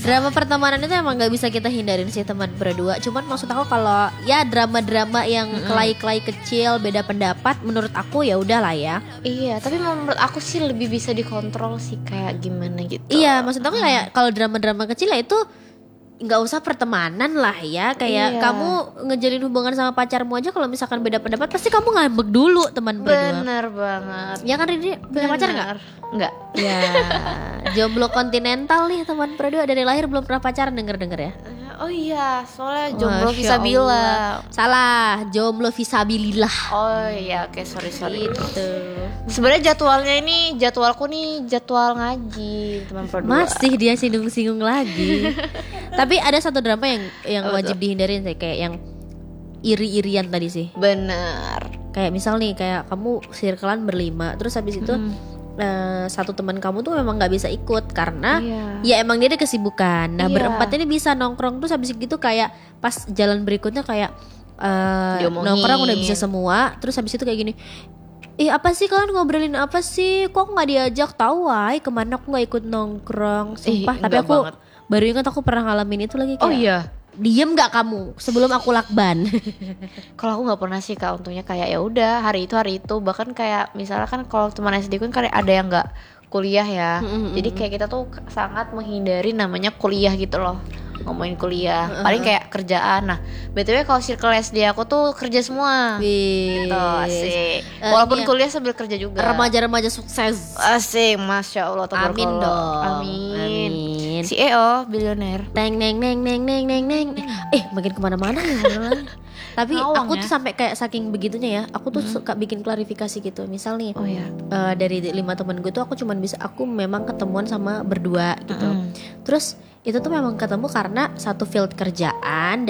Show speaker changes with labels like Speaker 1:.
Speaker 1: Drama pertemanan itu emang gak bisa kita hindarin sih teman berdua. Cuman maksud aku kalau ya drama-drama yang kelahi-kelahi kecil beda pendapat, menurut aku ya udahlah ya.
Speaker 2: Iya, tapi menurut aku sih lebih bisa dikontrol sih, kayak gimana gitu.
Speaker 1: Iya, maksud aku kayak kalau drama-drama kecil ya itu nggak usah pertemanan lah ya. Kayak
Speaker 2: Iya.
Speaker 1: kamu ngejalin hubungan sama pacarmu aja kalau misalkan beda pendapat pasti kamu ngambek dulu teman berdua.
Speaker 2: Bener banget.
Speaker 1: Ya kan Riri punya pacar nggak?
Speaker 2: Nggak.
Speaker 1: Ya jomblo kontinental nih teman berdua, dari lahir belum pernah pacaran, denger ya.
Speaker 2: Oh iya, soalnya jomblo
Speaker 1: Masya
Speaker 2: visabila.
Speaker 1: Allah. Salah, jomblo visabilillah.
Speaker 2: Oh iya, oke, sorry.
Speaker 1: Gitu.
Speaker 2: Sebenarnya jadwalku nih jadwal ngaji teman berdua.
Speaker 1: Masih dia singgung-singgung lagi. Tapi ada satu drama yang wajib dihindarin sih, kayak yang iri-irian tadi sih.
Speaker 2: Bener.
Speaker 1: Kayak misal nih, kayak kamu circlean berlima, terus habis itu satu teman kamu tuh memang nggak bisa ikut karena ya emang dia ada kesibukan. Nah berempat ini bisa nongkrong, terus habis gitu kayak pas jalan berikutnya kayak nongkrong udah bisa semua, terus habis itu kayak gini. Apa sih kalian ngobrolin apa sih? Kok nggak diajak tahu? Wai kemana aku nggak ikut nongkrong? Sumpah, tapi aku baru ingat aku pernah ngalamin itu lagi kayak.
Speaker 2: Oh iya.
Speaker 1: Diem nggak kamu sebelum aku lakban?
Speaker 2: Kalau aku nggak pernah sih Kak, untungnya kayak ya udah hari itu, bahkan kayak misalnya kan kalau teman SD kan kayak ada yang nggak kuliah ya, jadi kayak kita tuh sangat menghindari namanya kuliah gitu loh, ngomongin kuliah, paling kayak kerjaan. Nah btw kalau circle SD aku tuh kerja semua. Gitu, asik. Walaupun kuliah sambil kerja juga.
Speaker 1: Remaja-remaja sukses.
Speaker 2: Asik, masya Allah.
Speaker 1: Amin dong.
Speaker 2: Amin. CEO bilioner.
Speaker 1: Neng. Makin kemana-mana ya. Tapi aku tuh sampai kayak saking begitunya ya, aku tuh suka bikin klarifikasi gitu. Misal nih, dari 5 temen gue tuh aku memang ketemuan sama berdua gitu. Terus itu tuh memang ketemu karena satu field kerjaan.